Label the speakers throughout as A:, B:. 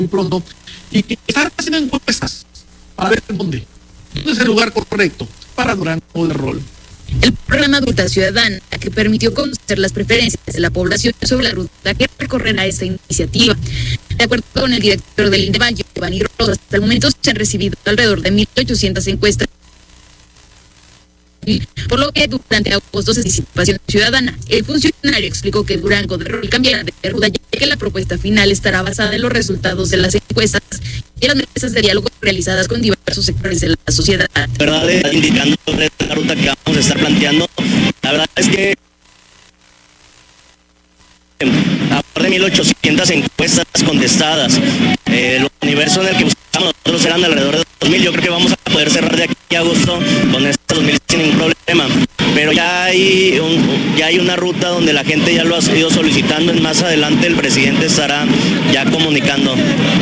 A: muy pronto, y que están haciendo encuestas para ver dónde es el lugar correcto para Durango de Rol.
B: El programa Ruta Ciudadana, que permitió conocer las preferencias de la población sobre la ruta que recorrerá esta iniciativa. De acuerdo con el director del Indeval, Giovanni Rosa, hasta el momento se han recibido alrededor de 1,800 encuestas, por lo que durante agosto se participación ciudadana. El funcionario explicó que Durango de Rol cambiará de ruta, ya que la propuesta final estará basada en los resultados de las encuestas y las mesas de diálogo realizadas con diversos sectores de la sociedad.
C: La verdad, indicando la ruta que vamos a estar planteando, la verdad es que a de 1,800 encuestas contestadas, el universo en el que buscamos nosotros eran alrededor de 2,000. Yo creo que vamos a poder cerrar de aquí a agosto con estos 2,000 sin ningún problema, pero ya hay una ruta donde la gente ya lo ha ido solicitando. Más adelante el presidente estará ya comunicando.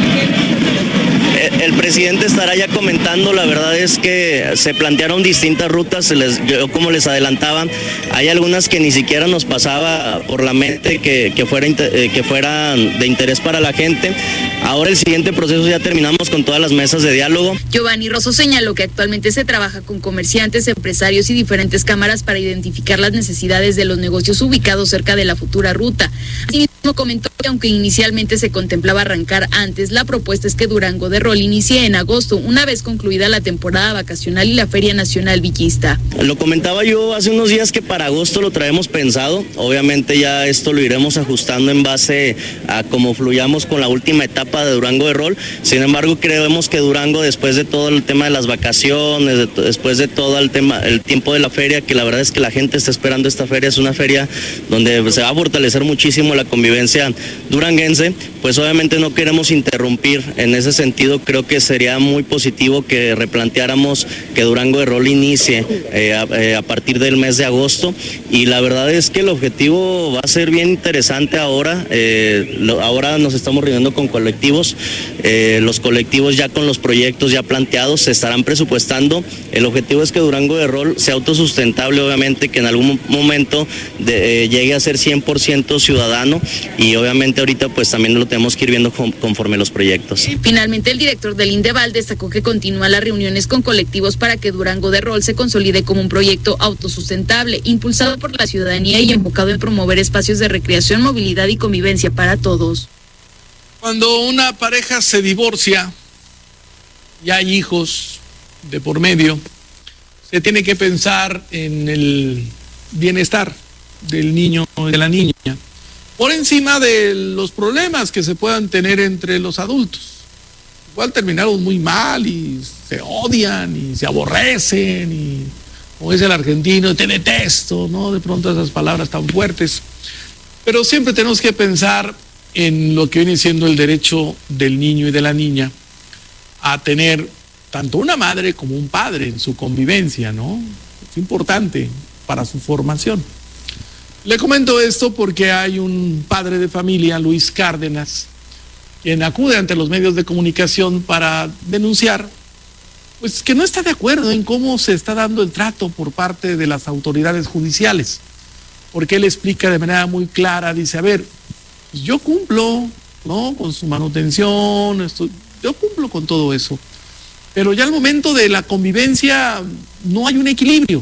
C: El presidente estará ya comentando. La verdad es que se plantearon distintas rutas. Yo, como les adelantaba, hay algunas que ni siquiera nos pasaba por la mente que fueran de interés para la gente. Ahora el siguiente proceso ya terminamos con todas las mesas de diálogo.
B: Giovanni Rosso señaló que actualmente se trabaja con comerciantes, empresarios y diferentes cámaras para identificar las necesidades de los negocios ubicados cerca de la futura ruta. Asimismo comentó que aunque inicialmente se contemplaba arrancar antes, la propuesta es que Durango de Rol inicie en agosto, una vez concluida la temporada vacacional y la Feria Nacional Villista.
C: Lo comentaba yo hace unos días que para agosto lo traemos pensado. Obviamente ya esto lo iremos ajustando en base a cómo fluyamos con la última etapa de Durango de Rol. Sin embargo, creemos que Durango, después de todo el tema de las vacaciones, después de todo el tiempo de la feria, que la verdad es que la gente está esperando esta feria, es una feria donde se va a fortalecer muchísimo la convivencia duranguense, pues obviamente no queremos interrumpir en ese sentido. Creo que sería muy positivo que replanteáramos que Durango de Rol inicie a partir del mes de agosto, y la verdad es que el objetivo va a ser bien interesante ahora. Ahora nos estamos reuniendo con colectivos, los colectivos ya con los proyectos ya planteados se estarán presupuestando. El objetivo es que Durango de Rol sea autosustentable, obviamente que en algún momento llegue a ser 100% ciudadano, y obviamente ahorita pues también lo tenemos que ir viendo conforme los proyectos.
B: Finalmente, el director del Indeval destacó que continúan las reuniones con colectivos para que Durango de Rol se consolide como un proyecto autosustentable, impulsado por la ciudadanía y enfocado en promover espacios de recreación, movilidad y convivencia para todos.
A: Cuando una pareja se divorcia y hay hijos de por medio, se tiene que pensar en el bienestar del niño o de la niña, por encima de los problemas que se puedan tener entre los adultos. Igual terminaron muy mal y se odian y se aborrecen y, como dice el argentino, te detesto, ¿no? De pronto esas palabras tan fuertes. Pero siempre tenemos que pensar en lo que viene siendo el derecho del niño y de la niña a tener tanto una madre como un padre en su convivencia, ¿no? Es importante para su formación. Le comento esto porque hay un padre de familia, Luis Cárdenas, quien acude ante los medios de comunicación para denunciar, pues, que no está de acuerdo en cómo se está dando el trato por parte de las autoridades judiciales, porque él explica de manera muy clara, dice, a ver, pues yo cumplo, ¿no?, con su manutención, yo cumplo con todo eso, pero ya al momento de la convivencia no hay un equilibrio,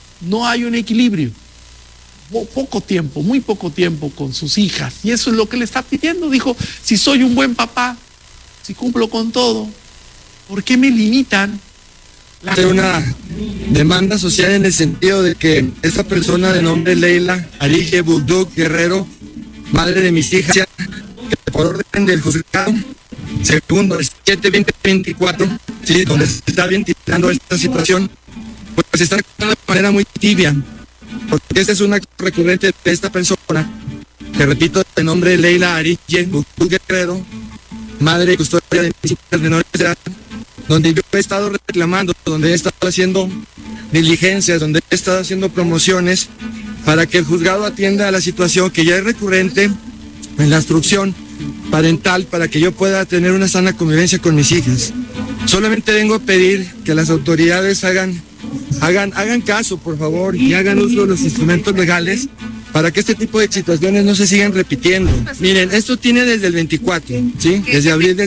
A: poco tiempo, muy poco tiempo con sus hijas, y eso es lo que le está pidiendo. Dijo, si soy un buen papá, si cumplo con todo, ¿por qué me limitan?
D: Hacer una demanda social en el sentido de que esta persona de nombre Leila Arille Buduk Guerrero, madre de mis hijas, que por orden del juzgado segundo el 7-20-24, ¿sí?, donde se está ventilando esta situación, pues se está actuando de manera muy tibia, porque este es un acto recurrente de esta persona, que repito, de nombre Leila Arille Buduk Guerrero, madre y custodia de mis hijas menores de edad, donde yo he estado reclamando, donde he estado haciendo diligencias, donde he estado haciendo promociones para que el juzgado atienda a la situación que ya es recurrente en la instrucción parental, para que yo pueda tener una sana convivencia con mis hijas. Solamente vengo a pedir que las autoridades hagan caso, por favor, y hagan uso de los instrumentos legales para que este tipo de situaciones no se sigan repitiendo. Miren, esto tiene desde el 24, ¿sí? Desde abril del